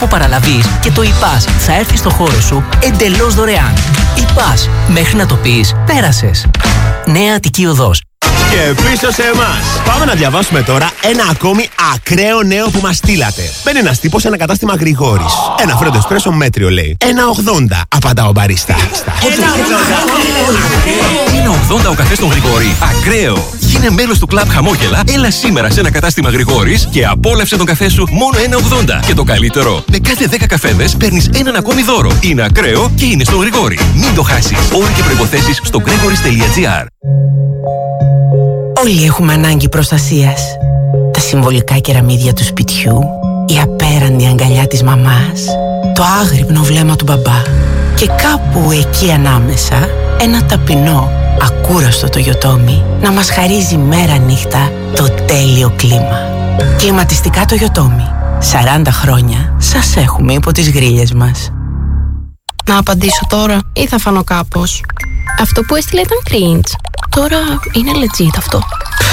που παραλαβείς και το ePass θα έρθει στο χώρο σου εντελώς δωρεάν. ePass, μέχρι να το πεις, πέρασες. Νέα Αττική Οδός. Και πίσω σε εμάς. Πάμε να διαβάσουμε τώρα ένα ακόμη ακραίο νέο που μας στείλατε. Μπαίνει ένας τύπος σε ένα κατάστημα Γρηγόρης. Ένα φρέντο εσπρέσο μέτριο λέει. 1,80 απαντά ο μπαρίστα. 1,80 ο καφές στον Γρηγόρη. Ακραίο. Γίνε μέλος του κλαμπ Χαμόγελα. Έλα σήμερα σε ένα κατάστημα Γρηγόρης και απόλαυσε τον καφέ σου μόνο 1,80. Και το καλύτερο, με κάθε 10 καφέδες παίρνεις έναν ακόμη δώρο. Είναι ακραίο και είναι στον Γρηγόρη. Μην το χάσεις. Όροι και προϋποθέσεις στο gregoris.gr. Όλοι έχουμε ανάγκη προστασίας. Τα συμβολικά κεραμίδια του σπιτιού, η απέραντη αγκαλιά της μαμάς, το άγρυπνο βλέμμα του μπαμπά και κάπου εκεί ανάμεσα ένα ταπεινό, ακούραστο Toyotomi να μας χαρίζει μέρα νύχτα το τέλειο κλίμα. Κλιματιστικά Toyotomi. 40 χρόνια σας έχουμε υπό τις γρίλες μας. Να απαντήσω τώρα ή θα φανώ κάπως? Αυτό που έστειλε ήταν cringe. Τώρα είναι legit αυτό.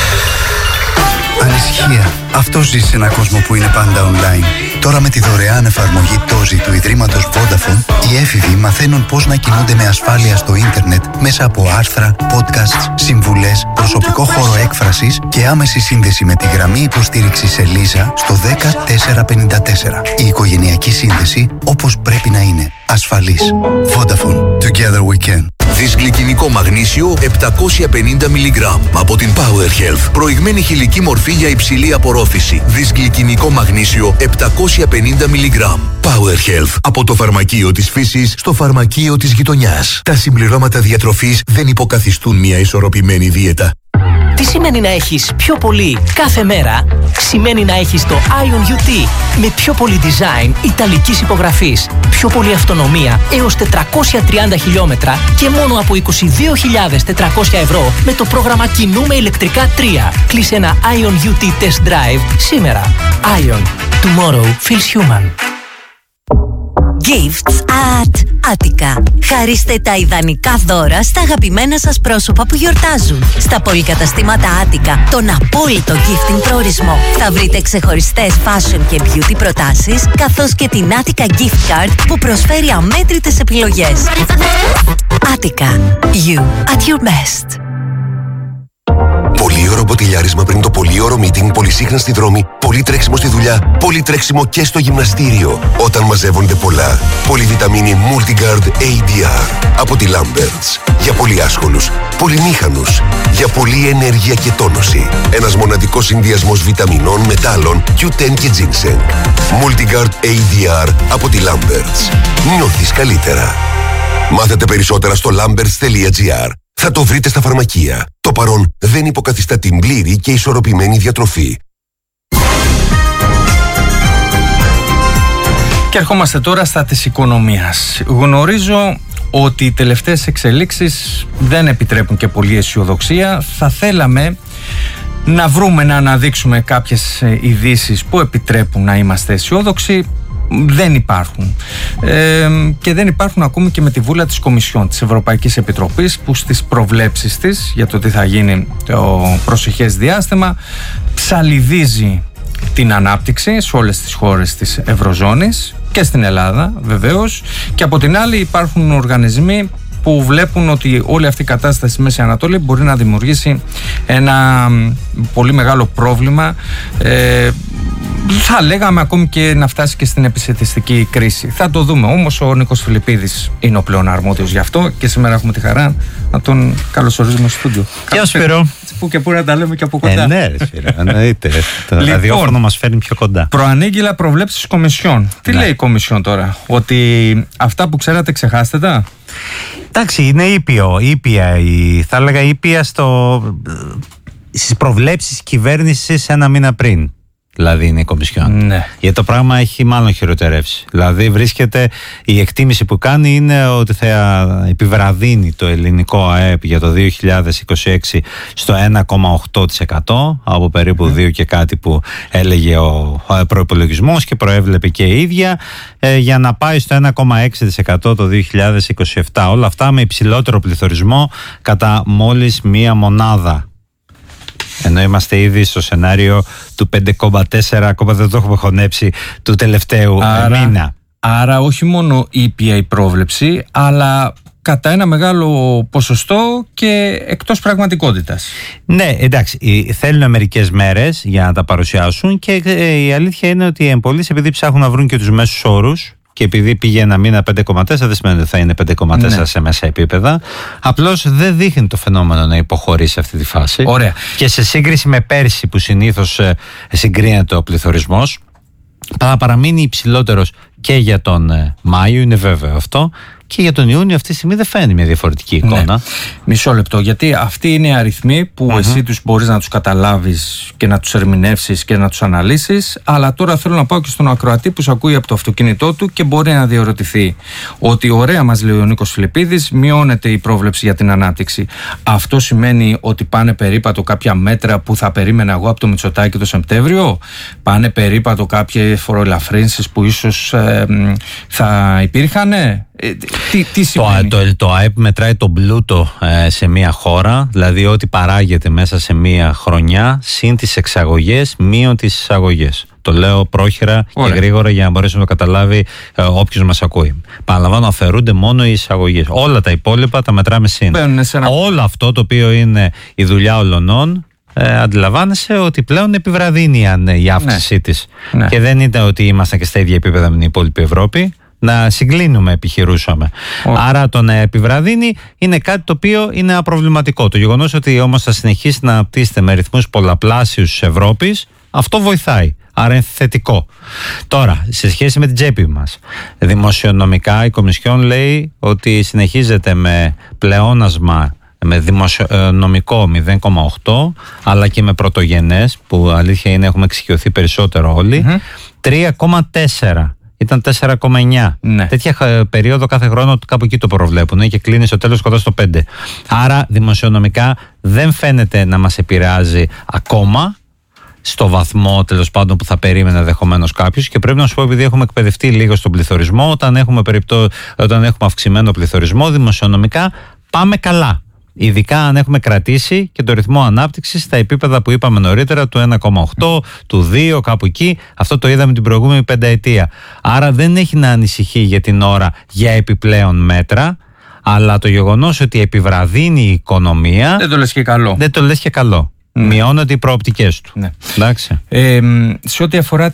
Ανησυχία. Αυτό ζει σε ένα κόσμο που είναι πάντα online. Τώρα με τη δωρεάν εφαρμογή Tozi του Ιδρύματος Vodafone, οι έφηβοι μαθαίνουν πώς να κινούνται με ασφάλεια στο ίντερνετ μέσα από άρθρα, podcasts, συμβουλές, προσωπικό χώρο έκφρασης και άμεση σύνδεση με τη γραμμή υποστήριξης Ελίζα στο 10454. Η οικογενειακή σύνδεση όπως πρέπει να είναι. Ασφαλής. Vodafone. Together we can. Δυσγλυκινικό μαγνήσιο 750 μιλιγκράμμ από την Power Health. Προηγμένη χηλική μορφή για υψηλή απορρόφηση. Δυσγλυκινικό μαγνήσιο 750 μιλιγκράμμ. Power Health. Από το φαρμακείο της φύσης στο φαρμακείο της γειτονιάς. Τα συμπληρώματα διατροφής δεν υποκαθιστούν μια ισορροπημένη δίαιτα. Τι σημαίνει να έχεις πιο πολύ κάθε μέρα? Σημαίνει να έχεις το Ion UT με πιο πολύ design ιταλικής υπογραφής, πιο πολύ αυτονομία έως 430 χιλιόμετρα και μόνο από 22.400 ευρώ με το πρόγραμμα Κινούμε ηλεκτρικά 3. Κλείσε ένα Ion UT Test Drive σήμερα. Ion. Tomorrow feels human. Gifts at Attica. Χαρίστε τα ιδανικά δώρα στα αγαπημένα σας πρόσωπα που γιορτάζουν. Στα πολυκαταστήματα Attica, τον απόλυτο gifting προορισμό. Θα βρείτε ξεχωριστές fashion και beauty προτάσεις, καθώς και την Attica Gift Card που προσφέρει αμέτρητες επιλογές. Attica. You at your best. Πολύωρο μποτιλιάρισμα πριν το πολύωρο meeting, πολυσύχναστη δρόμη, πολύ τρέξιμο στη δουλειά, πολύ τρέξιμο και στο γυμναστήριο. Όταν μαζεύονται πολλά. Πολυβιταμίνη Multigard ADR από τη Lamberts. Για πολύ άσχολους, πολυμήχανους. Για πολλή ενέργεια και τόνωση. Ένας μοναδικός συνδυασμός βιταμινών, μετάλλων, Q10 και ginseng. Multigard ADR από τη Lamberts. Νιώθεις καλύτερα. Μάθετε περισσότερα στο lamberts.gr. Θα το βρείτε στα φαρμακεία. Το παρόν δεν υποκαθιστά την πλήρη και ισορροπημένη διατροφή. Και ερχόμαστε τώρα στα της οικονομίας. Γνωρίζω ότι οι τελευταίες εξελίξεις δεν επιτρέπουν και πολύ αισιοδοξία. Θα θέλαμε να βρούμε, να αναδείξουμε κάποιες ειδήσεις που επιτρέπουν να είμαστε αισιόδοξοι. Δεν υπάρχουν και δεν υπάρχουν ακόμη και με τη βούλα της Κομισιόν της Ευρωπαϊκής Επιτροπής, που στις προβλέψεις της για το τι θα γίνει το προσεχές διάστημα ψαλιδίζει την ανάπτυξη σε όλες τις χώρες της Ευρωζώνης και στην Ελλάδα βεβαίως, και από την άλλη υπάρχουν οργανισμοί που βλέπουν ότι όλη αυτή η κατάσταση στη Μέση Ανατολή μπορεί να δημιουργήσει ένα πολύ μεγάλο πρόβλημα, θα λέγαμε ακόμη και να φτάσει και στην επισητιστική κρίση. Θα το δούμε όμως. Ο Νίκος Φιλιππίδης είναι ο πλέον αρμόδιος γι' αυτό και σήμερα έχουμε τη χαρά να τον καλωσορίζουμε στο στούντιο. Γεια σου Σπύρο. Που και πού να τα λέμε και από κοντά. Ναι, Σπύρο, εννοείται. Το ραδιόφωνο μας φέρνει πιο κοντά. Προανήγγυλα προβλέψεις Κομισιόν. Τι λέει η Κομισιόν τώρα? Ότι αυτά που ξέρατε ξεχάστε τα? Εντάξει, είναι ήπια, θα έλεγα ήπια στις προβλέψεις κυβέρνησης ένα μήνα πριν. Δηλαδή είναι η Κομισιόν. Ναι. Γιατί το πράγμα έχει μάλλον χειροτερεύσει. Δηλαδή βρίσκεται, η εκτίμηση που κάνει είναι ότι θα επιβραδύνει το ελληνικό ΑΕΠ για το 2026 στο 1,8% από περίπου 2 και κάτι που έλεγε ο προϋπολογισμός και προέβλεπε και η ίδια, για να πάει στο 1,6% το 2027. Όλα αυτά με υψηλότερο πληθωρισμό κατά μόλις μία μονάδα. Ενώ είμαστε ήδη στο σενάριο του 5,4, ακόμα δεν το έχουμε χωνέψει, του τελευταίου μήνα. Άρα όχι μόνο ήπια η πρόβλεψη, αλλά κατά ένα μεγάλο ποσοστό και εκτός πραγματικότητας. Ναι, εντάξει, θέλουν μερικές μέρες για να τα παρουσιάσουν και η αλήθεια είναι ότι οι εμπολίες, επειδή ψάχνουν να βρουν και τους μέσους όρους, και επειδή πήγε ένα μήνα 5,4, δεν σημαίνει ότι θα είναι 5,4 σε μέσα επίπεδα. Απλώς δεν δείχνει το φαινόμενο να υποχωρεί σε αυτή τη φάση. Ωραία. Και σε σύγκριση με πέρσι, που συνήθως συγκρίνεται ο πληθωρισμός, θα παραμείνει υψηλότερος και για τον Μάιο, είναι βέβαιο αυτό. Και για τον Ιούνιο αυτή τη στιγμή δεν φαίνεται μια διαφορετική εικόνα. Ναι. Μισό λεπτό, γιατί αυτοί είναι οι αριθμοί που εσύ τους μπορείς να τους καταλάβεις και να τους ερμηνεύσεις και να τους αναλύσεις. Αλλά τώρα θέλω να πάω και στον ακροατή που σε ακούει από το αυτοκίνητό του και μπορεί να διαρωτηθεί ότι ωραία, μας λέει ο Νίκος Φιλιππίδης, μειώνεται η πρόβλεψη για την ανάπτυξη. Αυτό σημαίνει ότι πάνε περίπατο κάποια μέτρα που θα περίμενα εγώ από το Μητσοτάκη το Σεπτέμβριο? Πάνε περίπατο κάποιες φοροελαφρύνσεις που ίσως θα υπήρχαν? Τι σημαίνει? Το ΑΕΠ μετράει τον πλούτο σε μια χώρα, δηλαδή ό,τι παράγεται μέσα σε μια χρονιά, συν τις εξαγωγές, μείον τις εισαγωγές. Το λέω πρόχειρα και γρήγορα για να μπορέσει να το καταλάβει όποιος μας ακούει. Παραλαμβάνω, αφαιρούνται μόνο οι εισαγωγές. Όλα τα υπόλοιπα τα μετράμε συν. Όλο αυτό το οποίο είναι η δουλειά ολονών, αντιλαμβάνεσαι ότι πλέον επιβραδύνει η αύξησή της. Ναι. Και δεν είναι ότι ήμασταν και στα ίδια επίπεδα με την υπόλοιπη Ευρώπη. Να συγκλίνουμε, επιχειρούσαμε. Άρα το να επιβραδύνει είναι κάτι το οποίο είναι απροβληματικό. Το γεγονός ότι όμως θα συνεχίσει να αναπτύσσεται με ρυθμούς πολλαπλάσιους της Ευρώπης, αυτό βοηθάει. Άρα είναι θετικό. Τώρα, σε σχέση με την τσέπη μας, δημοσιονομικά η Κομισιόν λέει ότι συνεχίζεται με πλεόνασμα, με δημοσιονομικό 0,8, αλλά και με πρωτογενές, που αλήθεια είναι έχουμε εξοικειωθεί περισσότερο όλοι, 3,4. Ήταν 4,9. Ναι. Τέτοια περίοδο κάθε χρόνο κάπου εκεί το προβλέπουν και κλείνει στο τέλος κοντά στο 5. Άρα δημοσιονομικά δεν φαίνεται να μας επηρεάζει ακόμα στο βαθμό τέλος πάντων που θα περίμενε ενδεχομένως κάποιος. Και πρέπει να σου πω, επειδή έχουμε εκπαιδευτεί λίγο στον πληθωρισμό, όταν έχουμε αυξημένο πληθωρισμό, δημοσιονομικά πάμε καλά. Ειδικά αν έχουμε κρατήσει και το ρυθμό ανάπτυξης στα επίπεδα που είπαμε νωρίτερα, του 1,8, του 2, κάπου εκεί. Αυτό το είδαμε την προηγούμενη πενταετία. Άρα δεν έχει να ανησυχεί για την ώρα για επιπλέον μέτρα, αλλά το γεγονός ότι επιβραδύνει η οικονομία. Δεν το λες και καλό. Δεν το λες και καλό. Μειώνονται οι προοπτικές του. Ναι. Εντάξει. Σε ό,τι αφορά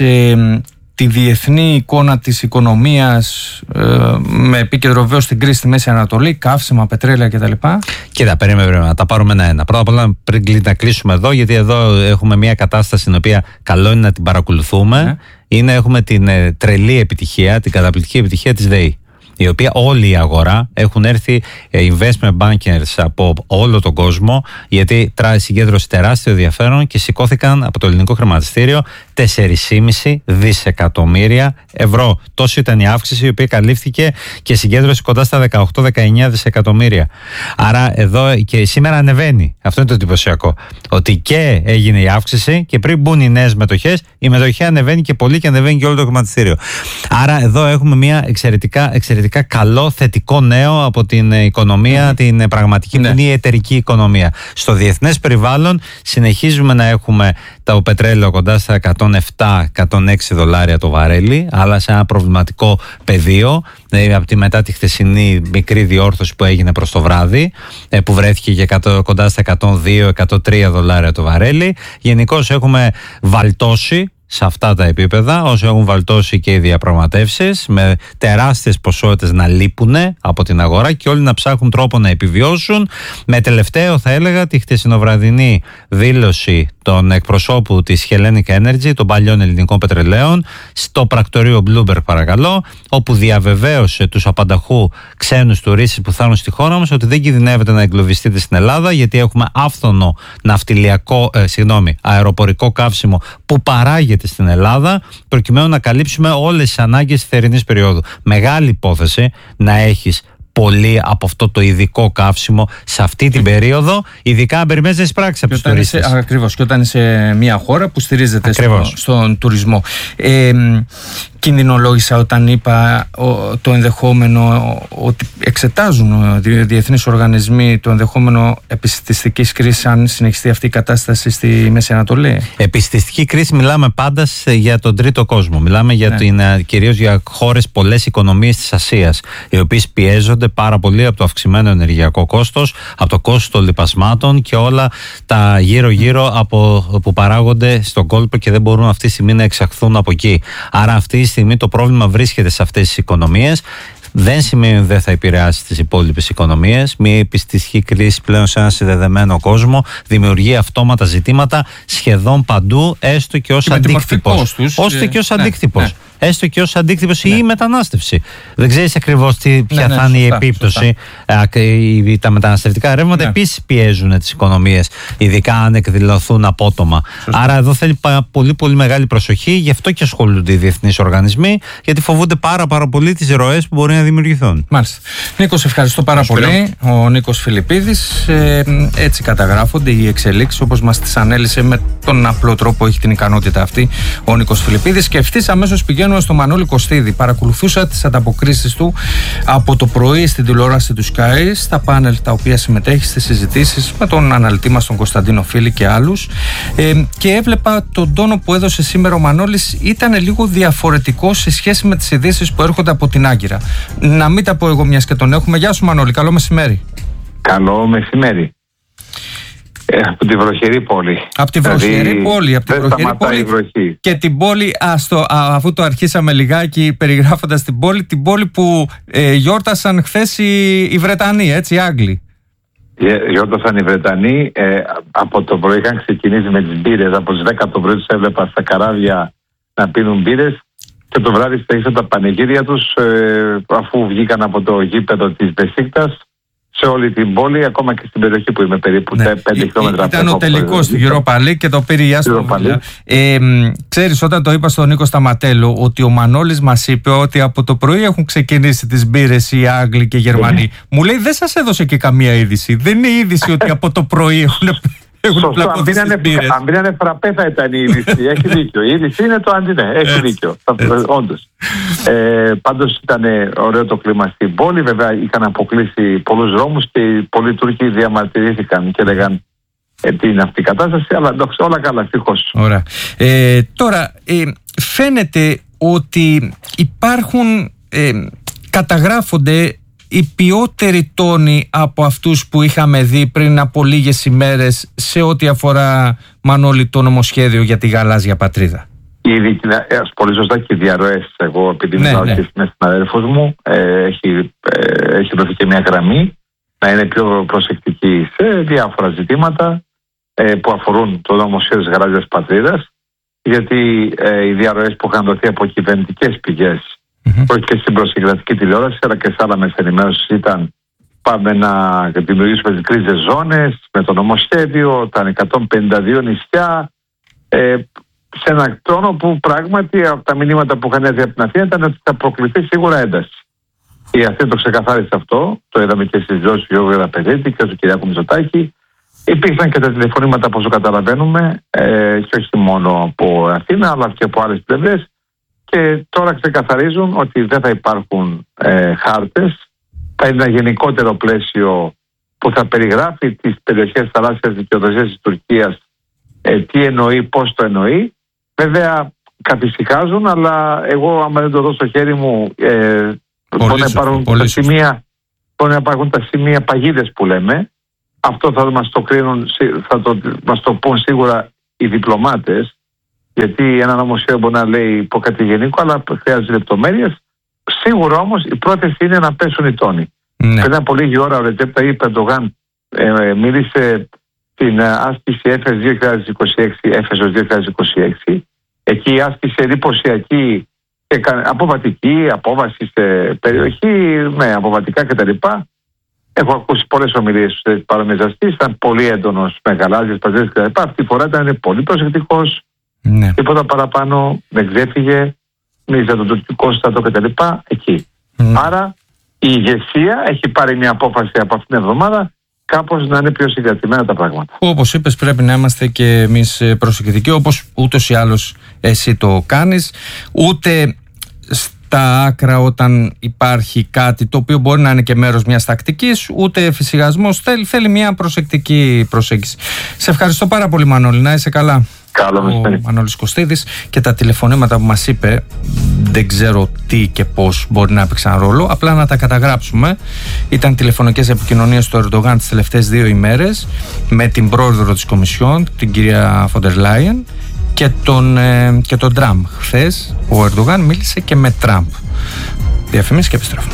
τη διεθνή εικόνα της οικονομίας, με επίκεντρο βέβαιος στην κρίση στη Μέση Ανατολή, καύσιμα, πετρέλαια κτλ. Κοίτα, περίμενε να τα πάρουμε ένα-ένα. Πρώτα απ' όλα πριν να κλείσουμε εδώ, γιατί εδώ έχουμε μια κατάσταση στην οποία καλό είναι να την παρακολουθούμε. Έχουμε την τρελή επιτυχία, την καταπληκτική επιτυχία της ΔΕΗ, η οποία όλη η αγορά έχουν έρθει investment bankers από όλο τον κόσμο, γιατί συγκέντρωσε τεράστιο ενδιαφέρον και σηκώθηκαν από το ελληνικό χρηματιστήριο 4,5 δισεκατομμύρια ευρώ. Τόσο ήταν η αύξηση, η οποία καλύφθηκε και συγκέντρωσε κοντά στα 18-19 δισεκατομμύρια. Άρα εδώ και σήμερα ανεβαίνει. Αυτό είναι το εντυπωσιακό. Ότι και έγινε η αύξηση και πριν μπουν οι νέες μετοχές, η μετοχή ανεβαίνει και πολύ και ανεβαίνει και όλο το χρηματιστήριο. Άρα εδώ έχουμε μια εξαιρετικά καλό θετικό νέο από την οικονομία, την πραγματική, που είναι η εταιρική οικονομία. Στο διεθνές περιβάλλον συνεχίζουμε να έχουμε το πετρέλαιο κοντά στα 107-106 δολάρια το βαρέλι, αλλά σε ένα προβληματικό πεδίο, μετά τη χθεσινή μικρή διόρθωση που έγινε προς το βράδυ, που βρέθηκε κοντά στα 102-103 δολάρια το βαρέλι. Γενικώς έχουμε βαλτώσει σε αυτά τα επίπεδα, όσο έχουν βαλτώσει και οι διαπραγματεύσεις, με τεράστιες ποσότητες να λείπουν από την αγορά και όλοι να ψάχνουν τρόπο να επιβιώσουν. Με τελευταίο, θα έλεγα, τη χτεσινοβραδινή δήλωση των εκπροσώπου της Hellenic Energy, των παλιών ελληνικών πετρελαίων, στο πρακτορείο Bloomberg, παρακαλώ, όπου διαβεβαίωσε τους απανταχού ξένους τουρίστες που θα έρθουν στη χώρα μας ότι δεν κινδυνεύεται να εγκλωβιστείτε στην Ελλάδα, γιατί έχουμε άφθονο αεροπορικό καύσιμο που παράγεται στην Ελλάδα, προκειμένου να καλύψουμε όλες τις ανάγκες της θερινής περίοδου. Μεγάλη υπόθεση να έχεις πολύ από αυτό το ειδικό καύσιμο σε αυτή την περίοδο, ειδικά αν περιμένεις να εισπράξεις από τους τουρίστες. Ακριβώς, και όταν είσαι μια χώρα που στηρίζεται στον τουρισμό. κινδυνολόγησα όταν είπα το ενδεχόμενο ότι εξετάζουν διεθνείς οργανισμοί το ενδεχόμενο επιστηστικής κρίσης αν συνεχιστεί αυτή η κατάσταση στη Μέση Ανατολή. Επιστηστική κρίση μιλάμε πάντα για τον τρίτο κόσμο. Μιλάμε για κυρίως για χώρες, πολλές οικονομίες της Ασίας, οι οποίες πιέζονται πάρα πολύ από το αυξημένο ενεργειακό κόστος, από το κόστος των λιπασμάτων και όλα τα γύρω-γύρω που παράγονται στον κόλπο και δεν μπορούν αυτή τη στιγμή να εξαχθούν από εκεί. Άρα αυτή τη στιγμή το πρόβλημα βρίσκεται σε αυτές τις οικονομίες. Δεν σημαίνει ότι δεν θα επηρεάσει τις υπόλοιπες οικονομίες. Μια επιστηστική κρίση πλέον σε ένα συνδεδεμένο κόσμο δημιουργεί αυτόματα ζητήματα σχεδόν παντού, έστω και ως αντίκτυπος. Έστω και ως αντίκτυπος ή η μετανάστευση. Δεν ξέρεις ακριβώς ποια θα είναι η επίπτωση. Τα μεταναστευτικά ρεύματα επίσης πιέζουν τις οικονομίες, ειδικά αν εκδηλωθούν απότομα. Άρα εδώ θέλει πολύ πολύ μεγάλη προσοχή, γι' αυτό και ασχολούνται οι διεθνείς οργανισμοί, γιατί φοβούνται πάρα πολύ τις ροές που μπορεί να δημιουργηθούν. Μάλιστα. Νίκο, ευχαριστώ πάρα πολύ. Ο Νίκος Φιλιππίδης. Έτσι καταγράφονται οι εξελίξεις όπως μας τις ανέλησε με τον απλό τρόπο, έχει την ικανότητα αυτή ο Νίκος Φιλιππίδης. Και ευθύς αμέσως πηγαίνουμε στο Μανώλη Κωστίδη. Παρακολουθούσα τις ανταποκρίσεις του από το πρωί στην τηλεόραση του Sky, στα πάνελ τα οποία συμμετέχει, στις συζητήσεις με τον αναλυτή μας τον Κωνσταντίνο Φίλη και άλλους, και έβλεπα τον τόνο που έδωσε σήμερα ο Μανώλης ήταν λίγο διαφορετικό σε σχέση με τις ειδήσεις που έρχονται από την Άγκυρα. Να μην τα πω εγώ μιας και τον έχουμε. Γεια σου Μανώλη, καλό μεσημέρι. Καλό μεσημέρι. Από τη βροχερή πόλη. Από τη βροχερή πόλη. Από τη βροχερή πόλη. Βροχή. Και την πόλη, αφού το αρχίσαμε λιγάκι περιγράφοντας την πόλη που γιόρτασαν χθες οι Βρετανοί, έτσι, οι Άγγλοι. Γιόρτασαν οι Βρετανοί. Από το πρωί είχαν ξεκινήσει με τις μπύρες. Από τις 10 το πρωί τους έβλεπα στα καράβια να πίνουν μπύρες. Και το βράδυ στέξαν τα πανηγύρια τους αφού βγήκαν από το γήπεδο της Μπεσίκτας σε όλη την πόλη, ακόμα και στην περιοχή που είμαι περίπου 5 χιλιόμετρα. Ήταν ο τελικός στη Europa League και το πήρε η Άστον Βίλα. Ξέρεις, όταν το είπα στον Νίκο Σταματέλο ότι ο Μανώλης μας είπε ότι από το πρωί έχουν ξεκινήσει τις μπύρες οι Άγγλοι και οι Γερμανοί. Μου λέει δεν σας έδωσε και καμία είδηση. Δεν είναι είδηση ότι από το πρωί έχουν αν μπήκανε φραπέ θα ήταν η είδηση. Έχει δίκιο. Η είδηση είναι το αντινέ. Έχει δίκιο. Όντως. Πάντως ήταν ωραίο το κλίμα στην πόλη. Βέβαια είχαν αποκλείσει πολλούς δρόμους και πολλοί Τούρκοι διαμαρτυρήθηκαν και έλεγαν τι είναι αυτή η κατάσταση. Αλλά εντάξει, όλα καλά, ευτυχώς. Ωραία. Τώρα, φαίνεται ότι υπάρχουν, καταγράφονται οι ποιότεροι τόνοι από αυτούς που είχαμε δει πριν από λίγες ημέρες σε ό,τι αφορά, Μανώλη, το νομοσχέδιο για τη γαλάζια πατρίδα. Ήδη, πολύ σωστά, και οι διαρροές. Εγώ, επειδή μιλάω και με συναδέλφους μου, έχει δοθεί και μια γραμμή να είναι πιο προσεκτική σε διάφορα ζητήματα που αφορούν το νομοσχέδιο της γαλάζιας πατρίδας, γιατί οι διαρροές που είχαν δοθεί από κυβερνητικές πηγές, όχι και στην προσυγκρατική τηλεόραση, αλλά και σε άλλα μέσα ενημέρωσης, ήταν πάμε να δημιουργήσουμε τις γκρίζες ζώνες με το νομοσχέδιο, τα 152 νησιά, σε έναν τόνο που πράγματι από τα μηνύματα που είχαν έρθει από την Αθήνα ήταν ότι θα προκληθεί σίγουρα ένταση. Η Αθήνα το ξεκαθάρισε αυτό, το είδαμε και στις δηλώσεις του Γιώργου Γεραπεδίτη και του Κυριάκου Μητσοτάκη. Υπήρξαν και τα τηλεφωνήματα, όπως το καταλαβαίνουμε, και όχι μόνο από Αθήνα, αλλά και από άλλες πλευρές. Και τώρα ξεκαθαρίζουν ότι δεν θα υπάρχουν χάρτες. Θα είναι ένα γενικότερο πλαίσιο που θα περιγράφει τις περιοχές θαλάσσιας δικαιοδοσίας της Τουρκίας, τι εννοεί, πώς το εννοεί. Βέβαια καθησυχάζουν, αλλά εγώ άμα δεν το δω στο χέρι μου μπορεί να υπάρχουν τα σημεία παγίδες που λέμε. Αυτό θα μας το κρίνουν, μας το πούν σίγουρα οι διπλωμάτες, γιατί ένα νομοσχέδιο μπορεί να λέει πω κάτι γενικό, αλλά χρειάζεται λεπτομέρειες. Σίγουρα όμως η πρόθεση είναι να πέσουν οι τόνοι. Πριν από λίγη ώρα ο Ρετζέπ Ταγίπ Ερντογάν μίλησε την άσκηση Έφεσος 2026. Εκεί η άσκηση εντυπωσιακή, αποβατική, απόβαση σε περιοχή, με αποβατικά κτλ. Έχω ακούσει πολλές ομιλίες του παρομοιαζαστής, ήταν πολύ έντονος με γαλάζιες πατρίδες κτλ. Αυτή τη φορά ήταν πολύ προσεκτικός. Τίποτα παραπάνω, δεν ξέφυγε, μίλησε τον τουρκικό στρατό κτλ. Εκεί. Άρα η ηγεσία έχει πάρει μια απόφαση από αυτήν την εβδομάδα κάπως να είναι πιο συγκρατημένα τα πράγματα. Όπως είπες, πρέπει να είμαστε και εμείς προσεκτικοί, όπως ούτως ή άλλως εσύ το κάνεις. Ούτε στα άκρα όταν υπάρχει κάτι το οποίο μπορεί να είναι και μέρος μιας τακτικής, ούτε εφησυχασμός, θέλει μια προσεκτική προσέγγιση. Σε ευχαριστώ πάρα πολύ, Μανώλη, να είσαι καλά. Ο Μανώλης Κωστίδης, και τα τηλεφωνήματα που μας είπε δεν ξέρω τι και πώς μπορεί να έπαιξαν ρόλο, απλά να τα καταγράψουμε. Ήταν τηλεφωνικές επικοινωνίες του Ερντογάν τις τελευταίες 2 ημέρες με την πρόεδρο της Κομισιόν, την κυρία Φοντερ Λάιεν, και τον Τραμπ. Χθες ο Ερντογάν μίλησε και με Τραμπ. Διαφημίσεις και επιστρέφουμε.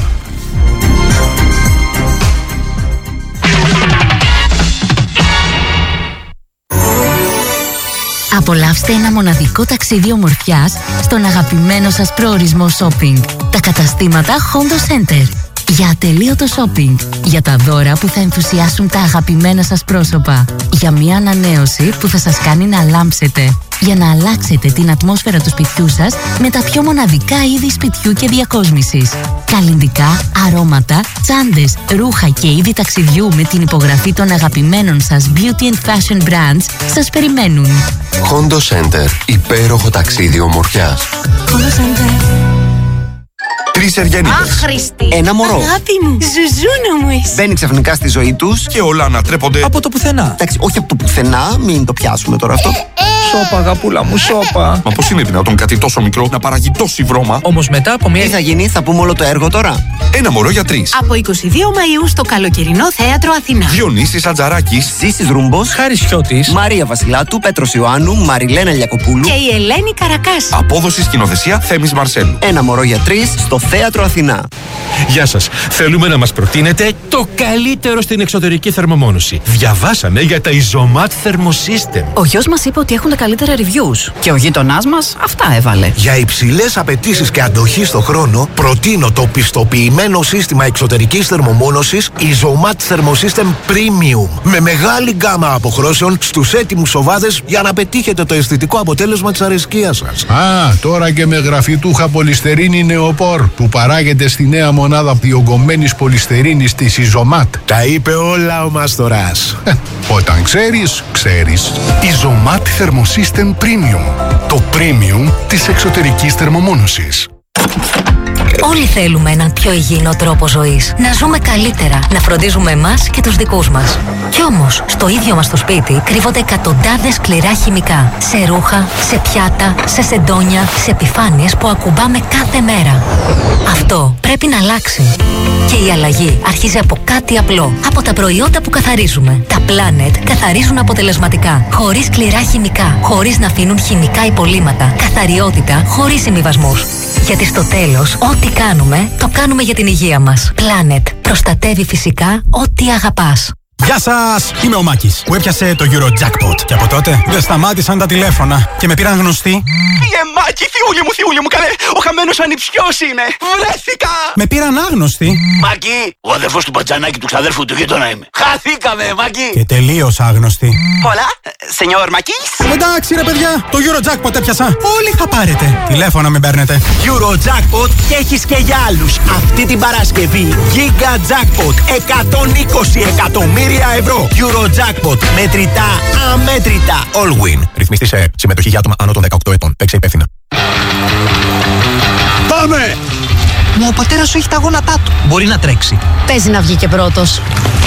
Απολαύστε ένα μοναδικό ταξίδι ομορφιάς στον αγαπημένο σας προορισμό shopping. Τα καταστήματα Hondo Center. Για ατελείωτο shopping. Για τα δώρα που θα ενθουσιάσουν τα αγαπημένα σας πρόσωπα. Για μια ανανέωση που θα σας κάνει να λάμψετε. Για να αλλάξετε την ατμόσφαιρα του σπιτιού σας με τα πιο μοναδικά είδη σπιτιού και διακόσμησης. Καλλυντικά, αρώματα, τσάντες, ρούχα και είδη ταξιδιού με την υπογραφή των αγαπημένων σας beauty and fashion brands σας περιμένουν. Hondo Center. Υπέροχο ταξίδι ομορφιάς. Hondo Center. 3 εργένιδες. Άχρηστη. Ένα μωρό. Αγάπη μου. Ζουζούνα μου είσαι. Μπαίνει ξαφνικά στη ζωή τους και όλα ανατρέπονται από το πουθενά. Εντάξει, όχι από το πουθενά, μην το πιάσουμε τώρα αυτό. Σώπα, αγαπούλα μου, σώπα. Μα πώς είναι δυνατόν κάτι τόσο μικρό να παράγει τόση βρώμα? Όμως μετά από μία. Τι θα γίνει, θα πούμε όλο το έργο τώρα. Ένα μωρό για 3. Από 22 Μαΐου στο καλοκαιρινό θέατρο Αθηνά. Διονύσης Ατζαράκης, Ζήσης Ρούμπος, Χάρης Χιώτης, Μαρία Βασιλάτου, Πέτρος Ιωάννου, Μαριλένα Λιακοπούλου και η Ελένη Καρακάση. Απόδοση σκηνοθεσία Θέμης Μαρσέλου. Ένα μωρό για 3 στο θέατρο Αθηνά. Γεια σας. Θέλουμε να μας προτείνετε το καλύτερο στην εξωτερική θερμομόνωση. Διαβάσαμε για τα Isomat Thermosystem. Ο γιος μας είπε ότι έχουν τα καλύτερα reviews και ο γείτονάς μας αυτά έβαλε. Για υψηλές απαιτήσεις και αντοχή στο χρόνο, προτείνω το πιστοποιημένο σύστημα εξωτερικής θερμομόνωσης Isomat Thermosystem Premium. Με μεγάλη γκάμα αποχρώσεων στους έτοιμους οβάδες για να πετύχετε το αισθητικό αποτέλεσμα της αρεσκίας σας. Α, τώρα και με γραφιτούχα πολυστερίνη νεοπόρ που παράγεται στη νέα μονάδα διογκωμένης πολυστερίνης της Isomat. Τα είπε όλα ο Μαστοράς. Όταν ξέρεις, ξέρεις. Isomat Thermosystem Premium. Το premium της εξωτερικής θερμομόνωσης. Όλοι θέλουμε έναν πιο υγιεινό τρόπο ζωής. Να ζούμε καλύτερα, να φροντίζουμε εμάς και τους δικούς μας. Κι όμως, στο ίδιο μας το σπίτι κρύβονται εκατοντάδες σκληρά χημικά. Σε ρούχα, σε πιάτα, σε σεντόνια, σε επιφάνειες που ακουμπάμε κάθε μέρα. Αυτό πρέπει να αλλάξει. Και η αλλαγή αρχίζει από κάτι απλό. Από τα προϊόντα που καθαρίζουμε. Τα Planet καθαρίζουν αποτελεσματικά. Χωρίς σκληρά χημικά. Χωρίς να αφήνουν χημικά υπολείμματα. Καθαριότητα χωρίς συμβιβασμούς. Γιατί στο τέλος, ό,τι κάνουμε, το κάνουμε για την υγεία μας. Planet. Προστατεύει φυσικά ό,τι αγαπάς. Γεια σας! Είμαι ο Μάκης που έπιασε το Eurojackpot. Και από τότε δεν σταμάτησαν τα τηλέφωνα και με πήραν γνωστοί. Μάκη, θειούλη μου, καλέ! Ο χαμένος ανιψιός είναι! Βρέθηκα! Με πήραν άγνωστοι. Μάκη, ο αδερφός του Πατζανάκη του ξαδέρφου του γείτονα είμαι. Χαθήκαμε, Μάκη! Και τελείως άγνωστοι. Πολλά, σενιόρ Μάκης! Εντάξει, ρε παιδιά, το Eurojackpot έπιασα. Όλοι θα πάρετε. Τηλέφωνα μην παίρνετε. Eurojackpot και έχεις και για άλλους. Αυτή την Παρασκευή Giga Jackpot 120 εκατομμύρια ευρώ. Eurojackpot, μετρητά, αμέτρητα. All win. Ρυθμιστή σε συμμετοχή για άτομα άνω των 18 ετών. Παίξε υπεύθυνα. Πάμε! Μα ο πατέρας σου έχει τα γόνατά του. Μπορεί να τρέξει. Παίζει να βγει και πρώτος.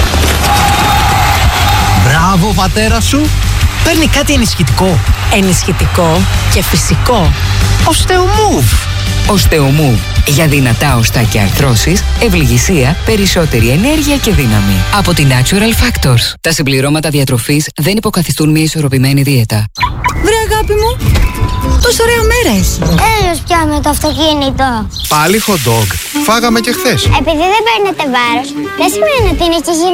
Μπράβο, πατέρα σου. Παίρνει κάτι ενισχυτικό. Ενισχυτικό και φυσικό. Osteomove. Osteomove. Για δυνατά οστά και αρθρώσεις, ευληγησία, περισσότερη ενέργεια και δύναμη. Από την Natural Factors. Τα συμπληρώματα διατροφής δεν υποκαθιστούν μια ισορροπημένη δίαιτα. Βρε αγάπη μου, τόσο ωραία μέρα έχει. Έλος πια με το αυτοκίνητο. Πάλι hot dog. Φάγαμε και χθες. Επειδή δεν παίρνετε βάρος, δεν σημαίνει ότι είναι και